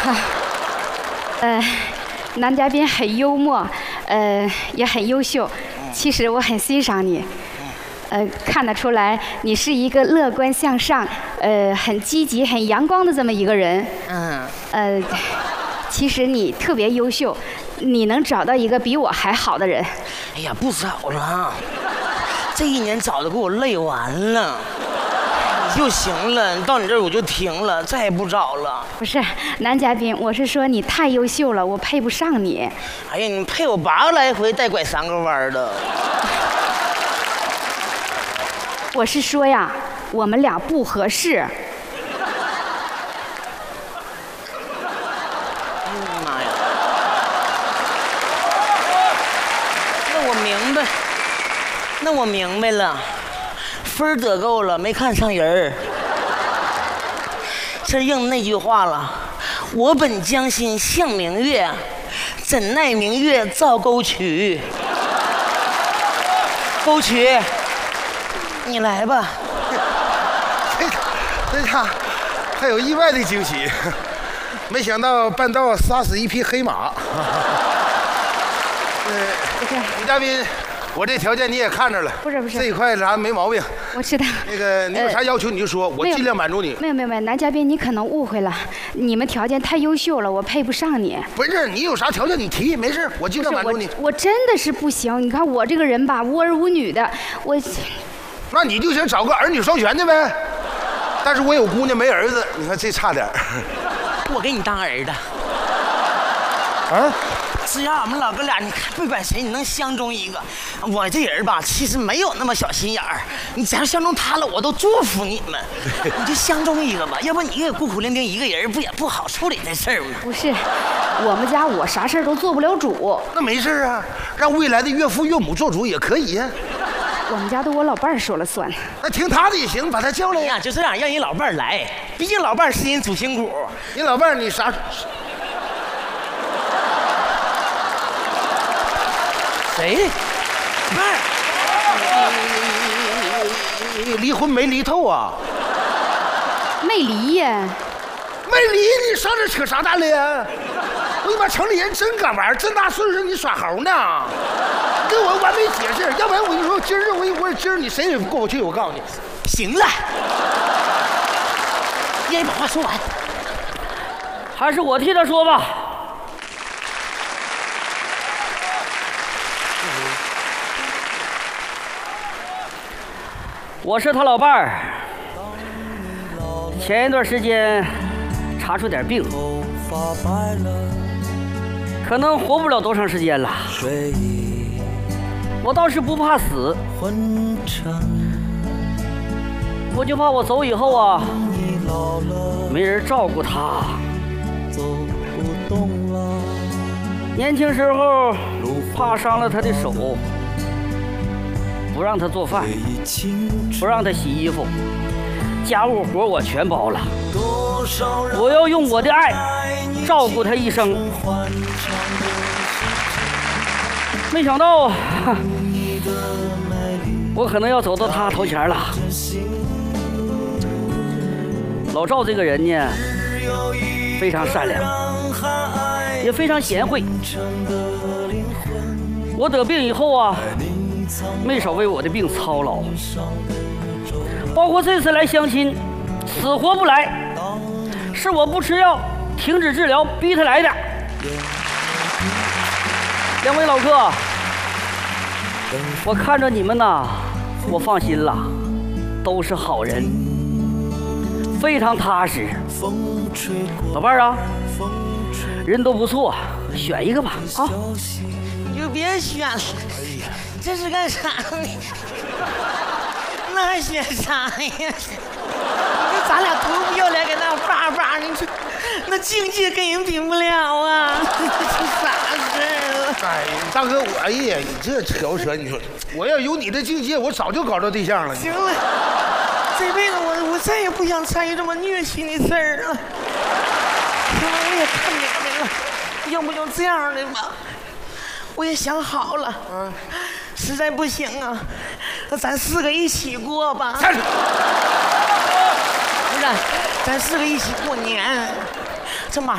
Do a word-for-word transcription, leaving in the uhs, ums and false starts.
哈，呃，男嘉宾很幽默，呃，也很优秀。其实我很欣赏你，呃，看得出来你是一个乐观向上，呃，很积极、很阳光的这么一个人。 嗯。 呃，其实你特别优秀，你能找到一个比我还好的人。 哎呀，不找了，这一年找的给我累完了。就行了，到你这儿我就停了，再也不找了。 不是，男嘉宾，我是说你太优秀了，我配不上你。 哎呀，你配我八个来回，带拐三个弯的。 我是说呀，我们俩不合适。 哎呀妈呀！那我明白，那我明白了。分得够了，没看上人儿。这应那句话了，我本将心向明月，怎奈明月照沟渠。沟渠，你来吧。 这这下还有意外的惊喜，没想到半道杀死一匹黑马。呃，女嘉宾。我这条件你也看着了， 不是不是， 这一块啥没毛病。 我知道。 那个你有啥要求你就说，呃、我尽量满足你。 没有没有没有，男嘉宾你可能误会了，你们条件太优秀了，我配不上你。 不是，你有啥条件你提，没事，我尽量满足你。 我, 我真的是不行，你看我这个人吧，无儿无女的，我。 那你就想找个儿女双全的呗？但是我有姑娘没儿子，你看这差点。 我给你当儿子。 啊？ 只要俺们老哥俩，你看不管谁，你能相中一个。我这人吧，其实没有那么小心眼儿。你只要相中他了，我都祝福你们。你就相中一个吧，要不你也孤苦伶仃一个人，不也不好处理这事儿吗？ 不是，我们家我啥事儿都做不了主。 那没事啊，让未来的岳父岳母做主也可以呀、啊。 我们家都我老伴儿说了算。 那听他的也行，把他叫来呀。就这样，让人老伴儿来，毕竟老伴儿是人主心骨。 你老伴儿你啥？ 谁？伴儿，你离婚没离透啊？ 没离呀。 没离，你上这扯啥淡了呀？我他妈城里人真敢玩，这大岁数你耍猴呢？跟我完美解释，要不然我跟你说，今儿我我今儿你谁也过不去，我告诉你。 行了，让你把话说完。 还是我替他说吧。我是他老伴儿，前一段时间查出点病，可能活不了多长时间了。我倒是不怕死，我就怕我走以后啊，没人照顾他。年轻时候怕伤了他的手，不让他做饭，不让他洗衣服，家务活我全包了。我要用我的爱照顾他一生。没想到，我可能要走到他头前了。老赵这个人呢，非常善良，也非常贤惠。我得病以后啊，没少为我的病操劳，包括这次来相亲，死活不来，是我不吃药停止治疗逼他来的。两位老哥，我看着你们呐，我放心了，都是好人，非常踏实。老伴儿啊，人都不错，选一个吧啊！ 你就别选了，这是干啥呢？那还选啥呀？这咱俩多不要脸，搁那叭叭，你说那境界跟人比不了啊！这是啥事儿？ 哎，大哥，我哎呀，你这扯不扯？你说，我要有你的境界，我早就搞着对象了。 行了，这辈子我我再也不想参与这么虐心的事儿了。行了，我也看明白了，要不就这样的吧。我也想好了，嗯，实在不行啊，那咱四个一起过吧。不是，咱四个一起过年，这马。